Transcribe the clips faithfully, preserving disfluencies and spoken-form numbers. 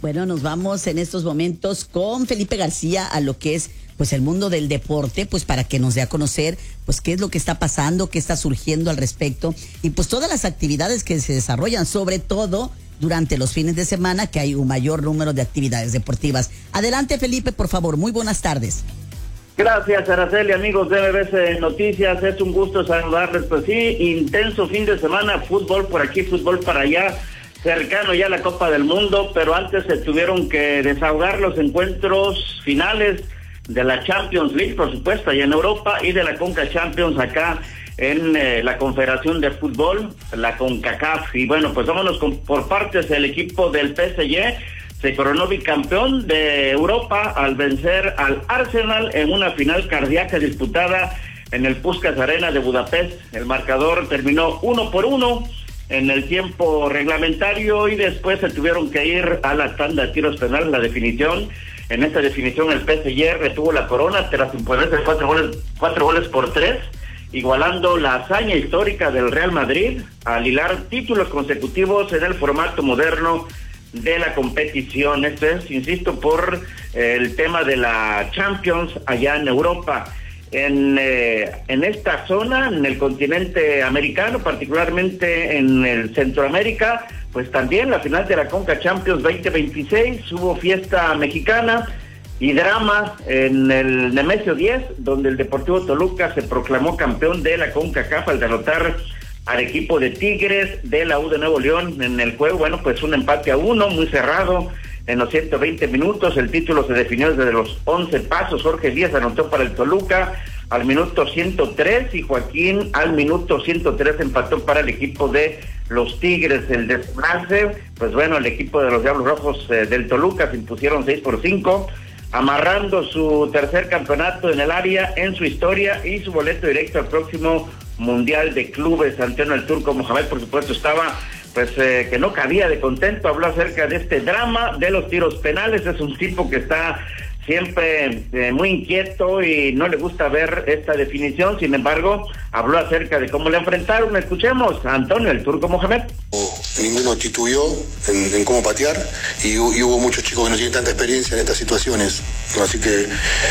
Bueno, nos vamos en estos momentos con Felipe García a lo que es pues el mundo del deporte, pues para que nos dé a conocer pues qué es lo que está pasando, qué está surgiendo al respecto y pues todas las actividades que se desarrollan, sobre todo durante los fines de semana, que hay un mayor número de actividades deportivas. Adelante, Felipe, por favor, muy buenas tardes. Gracias, Araceli, amigos de M B C Noticias, es un gusto saludarles. Pues sí, intenso fin de semana, fútbol por aquí, fútbol para allá, cercano ya a la Copa del Mundo, pero antes se tuvieron que desahogar los encuentros finales de la Champions League, por supuesto, allá en Europa, y de la Conca Champions acá en eh, la Confederación de Fútbol, la CONCACAF. Y bueno, pues vámonos con, por partes. El equipo del P S G se coronó bicampeón de Europa al vencer al Arsenal en una final cardíaca disputada en el Puskás Arena de Budapest. El marcador terminó uno por uno en el tiempo reglamentario y después se tuvieron que ir a la tanda de tiros penales. La definición, en esta definición el P S G retuvo la corona tras imponerse cuatro goles, cuatro goles por tres, igualando la hazaña histórica del Real Madrid al hilar títulos consecutivos en el formato moderno de la competición. Esto es, insisto, por eh, el tema de la Champions allá en Europa. En, eh, en esta zona, en el continente americano, particularmente en el Centroamérica, pues también la final de la Conca Champions veinte veintiséis, hubo fiesta mexicana y drama en el Nemesio diez, donde el Deportivo Toluca se proclamó campeón de la CONCACAF al derrotar al equipo de Tigres de la U de Nuevo León en el juego. Bueno, pues un empate a uno, muy cerrado en los ciento veinte minutos. El título se definió desde los once pasos. Jorge Díaz anotó para el Toluca al minuto ciento tres y Joaquín al minuto ciento tres empató para el equipo de los Tigres. El desenlace, pues bueno, el equipo de los Diablos Rojos eh, del Toluca se impusieron seis por cinco, amarrando su tercer campeonato en el área en su historia y su boleto directo al próximo Mundial de Clubes. Antonio el Turco Mohamed, por supuesto, estaba pues eh, que no cabía de contento. Habló acerca de este drama de los tiros penales. Es un tipo que está siempre eh, muy inquieto y no le gusta ver esta definición. Sin embargo, habló acerca de cómo le enfrentaron. Escuchemos a Antonio el Turco Mohamed. Ninguno titubeó en, en cómo patear y, y hubo muchos chicos que no tienen tanta experiencia en estas situaciones, así que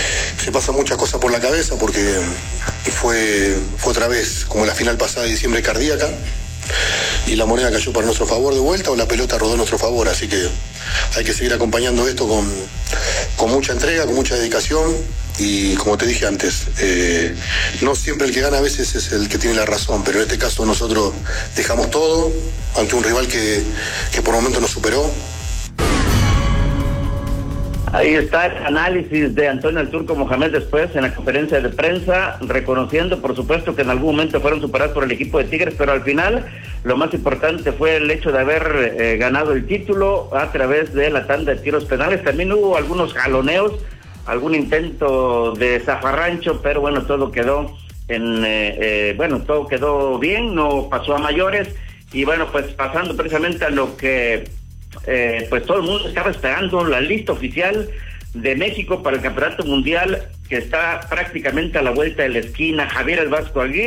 se pasan muchas cosas por la cabeza porque fue, fue otra vez como la final pasada de diciembre cardíaca y la moneda cayó para nuestro favor de vuelta o la pelota rodó a nuestro favor, así que hay que seguir acompañando esto con, con mucha entrega, con mucha dedicación y como te dije antes, eh, no siempre el que gana a veces es el que tiene la razón, pero en este caso nosotros dejamos todo ante un rival que, que por momento nos superó. Ahí está el análisis de Antonio el Turco Mohamed después en la conferencia de prensa, reconociendo por supuesto que en algún momento fueron superados por el equipo de Tigres, pero al final lo más importante fue el hecho de haber eh, ganado el título a través de la tanda de tiros penales. También hubo algunos jaloneos, algún intento de zafarrancho, pero bueno, todo quedó en eh, eh, bueno, todo quedó bien, no pasó a mayores. Y bueno, pues pasando precisamente a lo que Eh, pues todo el mundo estaba esperando, la lista oficial de México para el Campeonato Mundial, que está prácticamente a la vuelta de la esquina. Javier El Vasco Aguirre